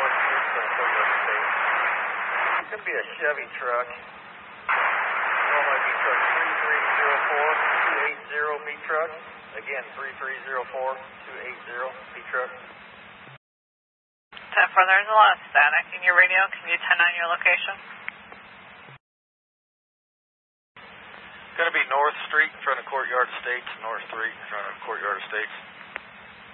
North Street, front of Courtyard Estates. It's going to be a Chevy truck. Normally B truck 3304-280 B truck. Again, 3304-280 B truck. 10-4, there's a lot of static in your radio. Can you 10-9 your location? Going to be North Street in front of Courtyard Estates, North Street in front of Courtyard Estates.